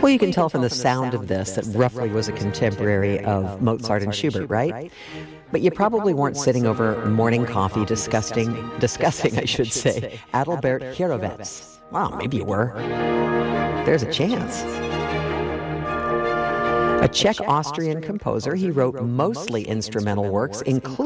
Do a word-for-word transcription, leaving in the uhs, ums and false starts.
Well, you can tell from the sound of this that roughly was a contemporary of Mozart and Schubert, right? But you probably weren't sitting over morning coffee discussing, discussing, I should say, Adalbert Hierovitz. Wow, maybe you were. There's a chance. A Czech-Austrian composer, he wrote mostly instrumental works, including